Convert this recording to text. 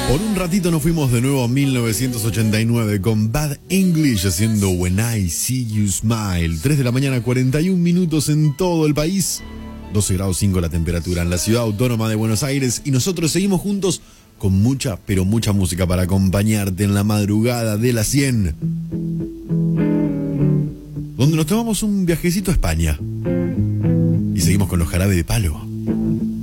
Por un ratito nos fuimos de nuevo a 1989 con Bad English haciendo When I See You Smile. 3 de la mañana, 41 minutos en todo el país. 12 grados 5 la temperatura en la ciudad autónoma de Buenos Aires. Y nosotros seguimos juntos con mucha, pero mucha música para acompañarte en la madrugada de las 100. Donde nos tomamos un viajecito a España. Y seguimos con los Jarabe de Palo.